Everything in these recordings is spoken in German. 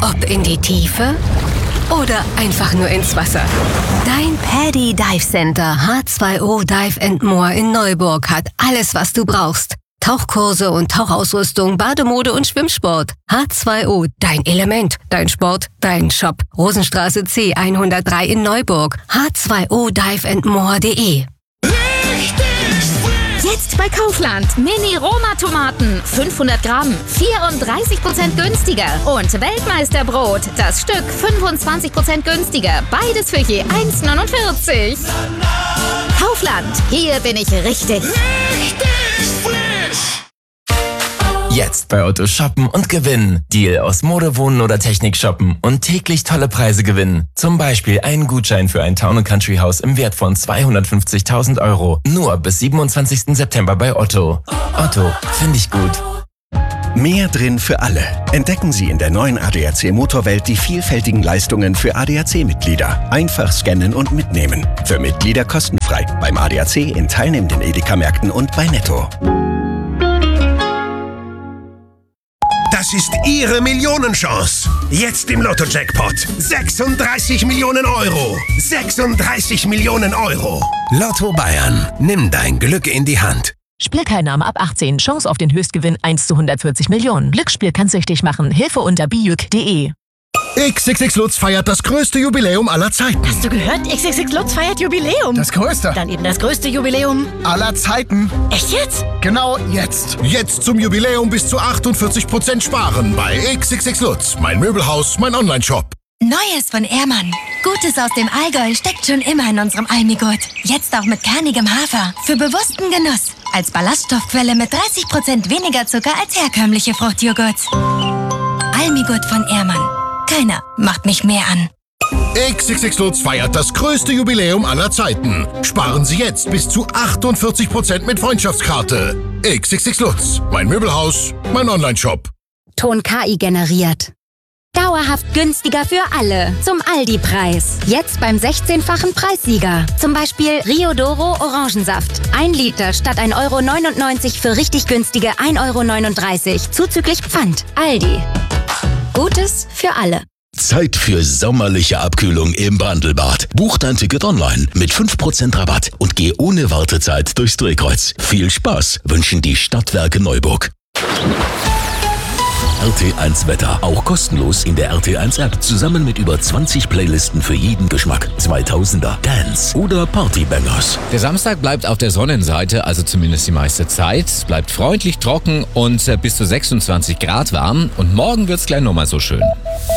Ob in die Tiefe oder einfach nur ins Wasser. Dein Paddy Dive Center H2O Dive & More in Neuburg hat alles, was du brauchst. Tauchkurse und Tauchausrüstung, Bademode und Schwimmsport. H2O, dein Element, dein Sport, dein Shop. Rosenstraße C 103 in Neuburg. H2O Dive & More.de. Jetzt bei Kaufland. Mini-Roma-Tomaten. 500 Gramm. 34% günstiger. Und Weltmeisterbrot. Das Stück 25% günstiger. Beides für je 1,49. Kaufland. Hier bin ich richtig. Jetzt bei Otto shoppen und gewinnen. Deal aus Mode, Wohnen oder Technik shoppen und täglich tolle Preise gewinnen. Zum Beispiel einen Gutschein für ein Town & Country Haus im Wert von 250.000 €. Nur bis 27. September bei Otto. Otto, finde ich gut. Mehr drin für alle. Entdecken Sie in der neuen ADAC Motorwelt die vielfältigen Leistungen für ADAC-Mitglieder. Einfach scannen und mitnehmen. Für Mitglieder kostenfrei. Beim ADAC in teilnehmenden Edeka-Märkten und bei Netto. Das ist Ihre Millionenchance. Jetzt im Lotto-Jackpot. 36 Millionen €. 36 Millionen €. Lotto Bayern. Nimm dein Glück in die Hand. Spielteilnahme ab 18. Chance auf den Höchstgewinn 1 zu 140 Millionen. Glücksspiel kann süchtig machen. Hilfe unter bijuk.de. XXX Lutz feiert das größte Jubiläum aller Zeiten. Hast du gehört? XXX Lutz feiert Jubiläum. Das größte? Dann eben das größte Jubiläum Aller Zeiten. Echt jetzt? Genau jetzt. Jetzt zum Jubiläum bis zu 48% sparen bei XXX Lutz. Mein Möbelhaus, mein Online-Shop. Neues von Ehrmann. Gutes aus dem Allgäu steckt schon immer in unserem Almigurt. Jetzt auch mit kernigem Hafer. Für bewussten Genuss. Als Ballaststoffquelle mit 30% weniger Zucker als herkömmliche Fruchtjoghurts. Almigurt von Ehrmann. Keiner macht mich mehr an. XXX Lutz feiert das größte Jubiläum aller Zeiten. Sparen Sie jetzt bis zu 48% mit Freundschaftskarte. XXX Lutz. Mein Möbelhaus, mein Online-Shop. Ton KI generiert. Dauerhaft günstiger für alle. Zum Aldi-Preis. Jetzt beim 16-fachen Preissieger. Zum Beispiel Rio Doro Orangensaft. 1 Liter statt 1,99 € für richtig günstige 1,39 € zuzüglich Pfand. Aldi. Gutes für alle. Zeit für sommerliche Abkühlung im Brandelbad. Buch dein Ticket online mit 5% Rabatt und geh ohne Wartezeit durchs Drehkreuz. Viel Spaß wünschen die Stadtwerke Neuburg. RT1 Wetter, auch kostenlos in der RT1 App, zusammen mit über 20 Playlisten für jeden Geschmack. 2000er, Dance oder Partybangers. Der Samstag bleibt auf der Sonnenseite, also zumindest die meiste Zeit. Es bleibt freundlich trocken und bis zu 26 Grad warm. Und morgen wird's gleich nochmal so schön.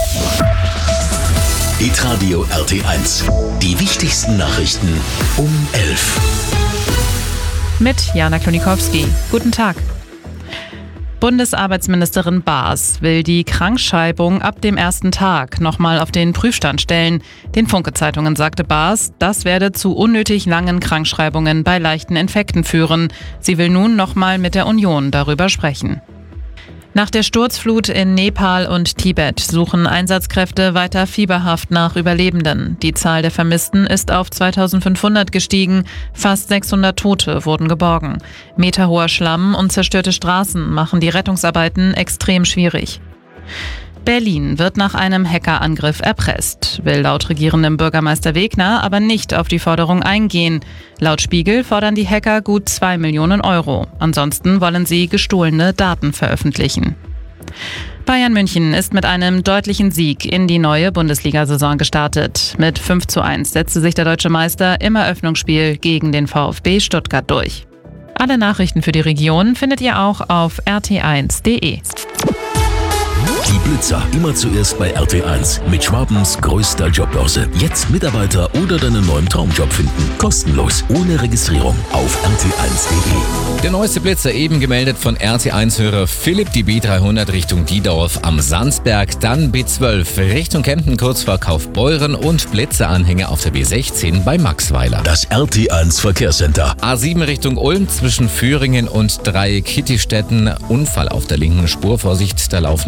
Hitradio RT1. Die wichtigsten Nachrichten um 11. Mit Jana Klonikowski. Guten Tag. Bundesarbeitsministerin Baas will die Krankschreibung ab dem ersten Tag nochmal auf den Prüfstand stellen. Den Funke-Zeitungen sagte Baas, das werde zu unnötig langen Krankschreibungen bei leichten Infekten führen. Sie will nun nochmal mit der Union darüber sprechen. Nach der Sturzflut in Nepal und Tibet suchen Einsatzkräfte weiter fieberhaft nach Überlebenden. Die Zahl der Vermissten ist auf 2500 gestiegen. Fast 600 Tote wurden geborgen. Meterhoher Schlamm und zerstörte Straßen machen die Rettungsarbeiten extrem schwierig. Berlin wird nach einem Hackerangriff erpresst, will laut regierendem Bürgermeister Wegner aber nicht auf die Forderung eingehen. Laut Spiegel fordern die Hacker gut 2 Millionen €. Ansonsten wollen sie gestohlene Daten veröffentlichen. Bayern München ist mit einem deutlichen Sieg in die neue Bundesliga-Saison gestartet. Mit 5:1 setzte sich der deutsche Meister im Eröffnungsspiel gegen den VfB Stuttgart durch. Alle Nachrichten für die Region findet ihr auch auf rt1.de. Die Blitzer immer zuerst bei RT1 mit Schwabens größter Jobbörse. Jetzt Mitarbeiter oder deinen neuen Traumjob finden. Kostenlos, ohne Registrierung auf rt1.de. Der neueste Blitzer eben gemeldet von RT1-Hörer Philipp, die B300 Richtung Diedorf am Sandsberg, dann B12 Richtung Kempten kurz vor Kaufbeuren und Blitzeranhänger auf der B16 bei Maxweiler. Das RT1 Verkehrscenter. A7 Richtung Ulm zwischen Führingen und Dreieck Kittistetten. Unfall auf der linken Spur. Vorsicht, da laufen Menschen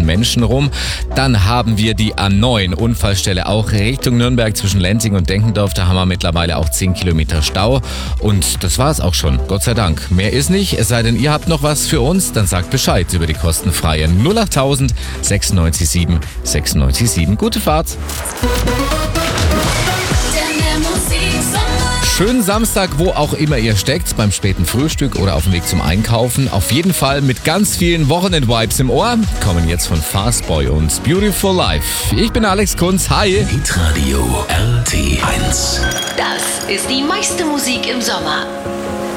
rum. Dann haben wir die A9 Unfallstelle auch Richtung Nürnberg zwischen Lenzing und Denkendorf. Da haben wir mittlerweile auch 10 Kilometer Stau. Und das war es auch schon, Gott sei Dank. Mehr ist nicht, es sei denn, ihr habt noch was für uns, dann sagt Bescheid über die kostenfreien 08000 967 967. Gute Fahrt! Schönen Samstag, wo auch immer ihr steckt, beim späten Frühstück oder auf dem Weg zum Einkaufen. Auf jeden Fall mit ganz vielen Wochenend-Vibes im Ohr. Kommen jetzt von Fastboy und Beautiful Life. Ich bin Alex Kunz, hi. Hitradio RT1. Das ist die meiste Musik im Sommer.